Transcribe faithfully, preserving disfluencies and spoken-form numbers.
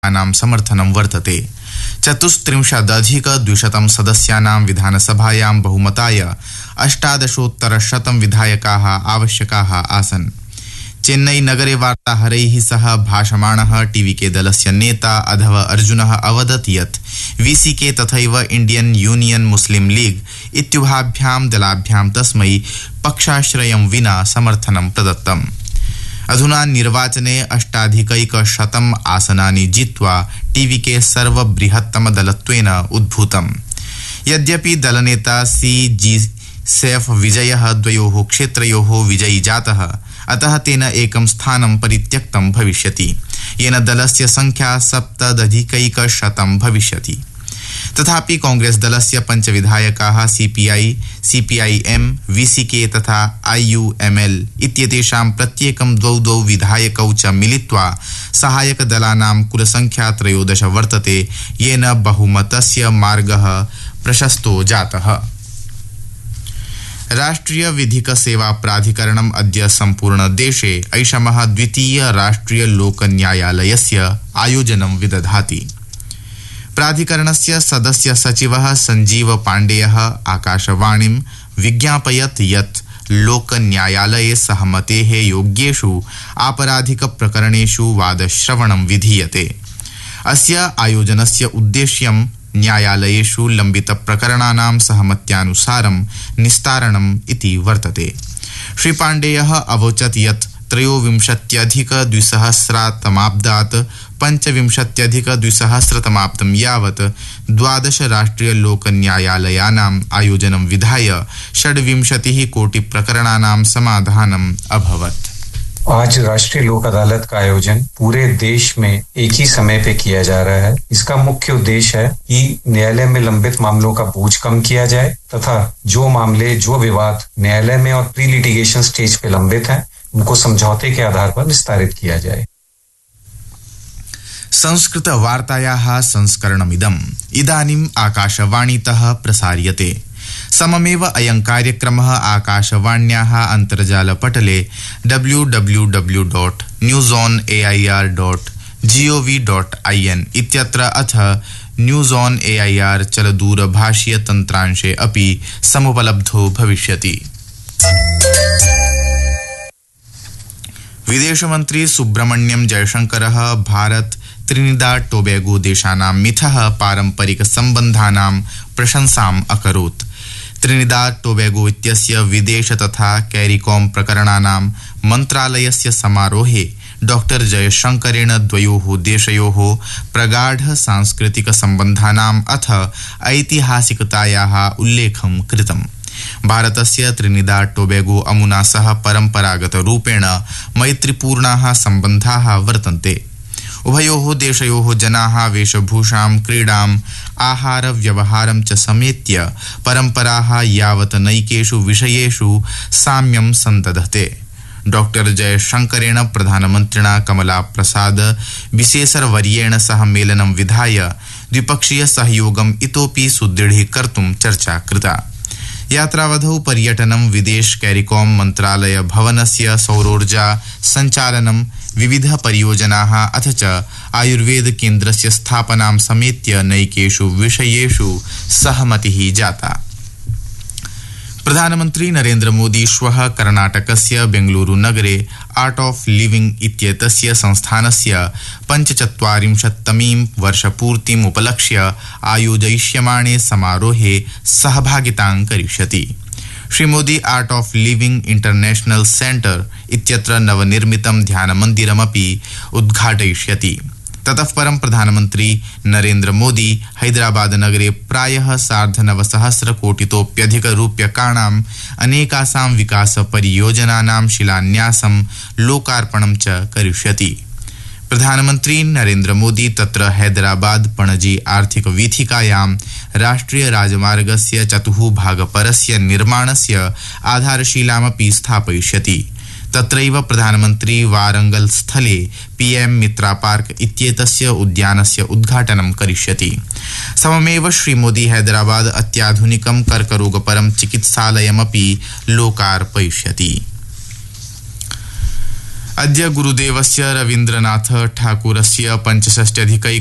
नाम समर्थनं वर्तते। चतुस्त्रिंशदधिकद्विशतं सदस्यानां विधानसभायां बहुमताय अष्टादशोत्तरशतं विधायकाः आवश्यकाः आसन्। चेन्नई नगरे वार्ताहरैः सह भाषमाणः टीवीके दलस्य नेता अधव अर्जुनः अवदत् यत् वीसीके तथैव इंडियन यूनियन मुस्लिम लीग इत्युभाभ्यां दलाभ्यां तस्मै पक्षाश्रयं विना समर्थनं प्रदत्तम्। अधुना निर्वाचने अष्टाधिकैकशतम् आसनानि जित्वा टीवीके सर्वबृहत्तमदलत्वेन उद्भूतम्। यद्यपि दलनेता सी जी सैफ विजयः द्वयोः क्षेत्रयोः विजयी जातः, अतः तेन एकं स्थानं परित्यक्तं भविष्यति, येन दलस्य संख्या सप्तदधिकैकशतं भविष्यति। तथापि कांग्रेस दलस्य पञ्चविधायकाः सीपीआई, सीपीआईएम, वीसीके तथा आईयूएमएल इत्येतेषां प्रत्येकं द्वौ द्वौ विधायकौ च मिलित्वा सहायक दलानां कुलसंख्या त्रयोदश वर्तते, येन बहुमतस्य मार्गः प्रशस्तो जातः। राष्ट्रिय विधिक सेवा प्राधिकरणम् अद्य सम्पूर्ण देशे ऐषमः द्वितीय राष्ट्रिय लोक न्यायालयस्य आयोजनं विदधाति। प्राधिकरणस्य सदस्य सचिवः संजीव पाण्डेयः आकाशवाणीं विज्ञापयत् यत् लोक न्यायालये सहमतेः योग्येषु आपराधिक प्रकरणेषु वादश्रवणं विधीयते। अस्य आयोजनस्य उद्देश्यं न्यायालयेषु लम्बित प्रकरणानां सहमत्यानुसारं निस्तारणम् इति वर्तते। श्री पाण्डेयः अवोचत् यत् त्रयोविंशत्यधिकद्विसहस्रतमाब्दात् पञ्चविंशत्यधिकद्विसहस्रतमाब्दं यावत् द्वादश राष्ट्रिय लोक न्यायालयानाम् आयोजनं विधाय षड्विंशतिः कोटि प्रकरणानां समाधानम् अभवत्। आज राष्ट्रीय लोक अदालत का आयोजन पूरे देश में एक ही समय पे किया जा रहा है। इसका मुख्य उद्देश्य है कि न्यायालय में लंबित मामलों का बोझ कम किया जाए तथा जो मामले, जो विवाद न्यायालय में और प्री लिटिगेशन स्टेज पे लंबित हैं, उनको समझौते के आधार पर निस्तारित किया जाए। संस्कृत वार्तायाः संस्करणमिदम् इदानीम् आकाशवाणीतः प्रसार्यते। सममेव अयं कार्यक्रमः आकाशवाण्याः अन्तर्जालपटले W W W dot news on A I R dot gov dot I N इत्यत्र अथ news on A I R चलदूरभाषीय तन्त्रांशे अपि समुपलब्धो भविष्यति। विदेशमन्त्री सुब्रह्मण्यम जयशंकरः भारत त्रिनिदाद टोबैगो देशानां मिथः पारम्परिक सम्बन्धानां प्रशंसाम् अकरोत्। त्रिनिदाद टोबैगो इत्यस्य विदेश तथा कैरिकॉम प्रकरणानां मन्त्रालयस्य समारोहे डॉक्टर जयशंकरेण द्वयोः देशयोः प्रगाढ सांस्कृतिक सम्बन्धानाम् अथ ऐतिहासिकतायाः उल्लेखं कृतम्। भारतस्य त्रिनिदाद टोबैगो अमुना सह परम्परागत रूपेण मैत्रीपूर्णाः सम्बन्धाः वर्तन्ते। उभयोः देशयोः जनाः वेशभूषां, क्रीडाम्, आहार व्यवहारं च समेत्य परम्पराः यावत् नैकेषु विषयेषु साम्यं सन्दधते। डॉक्टर जयशंकरेण प्रधानमन्त्रिणा कमला प्रसाद विशेषरवर्येण सह मेलनं विधाय द्विपक्षीय सहयोगम् इतोपि सुदृढीकर्तुं चर्चा कृता। यात्रावधौ पर्यटनं, विदेश कैरिकॉम मन्त्रालय भवनस्य सौरोर्जा संचालनं, विविध परियोजनाः अथ च आयुर्वेद केन्द्रस्य स्थापनां समेत्य नैकेषु विषयेषु सहमतिः जाता। प्रधानमन्त्री नरेन्द्र मोदी श्वः कर्णाटकस्य बेंगलुरु नगरे आर्ट ऑफ लिविंग इत्येतस्य संस्थानस्य पञ्चचत्वारिंशत्तमीं वर्षपूर्तिम् उपलक्ष्य आयोजयिष्यमाणे समारोहे सहभागितां करिष्यति। Shri Modi art of living international centre इत्यत्र नवनिर्मितं ध्यानमन्दिरमपि उद्घाटयिष्यति। ततः परं प्रधानमन्त्री नरेन्द्र मोदी हैदराबाद नगरे प्रायः सार्धनवसहस्र कोटितोप्यधिक रूप्यकाणाम् अनेकासां विकास परियोजनानां शिलान्यासं लोकार्पणं च करिष्यति। प्रधानमन्त्री नरेन्द्र मोदी तत्र हैदराबाद पणजी आर्थिक वीथिकायां राष्ट्रिय राजमार्गस्य चतुः भागपरस्य निर्माणस्य आधारशिलामपि स्थापयिष्यति। तत्रैव प्रधानमन्त्री वारंगल स्थले पीएम मित्रा पार्क इत्येतस्य उद्यानस्य उद्घाटनं करिष्यति। सममेव श्री मोदी हैदराबाद अत्याधुनिकं कर्करोगपरं चिकित्सालयमपि लोकार्पयिष्यति। अद्य गुरुदेवस्य रवीन्द्रनाथ ठाकुरस्य पञ्चषष्ट्यधिक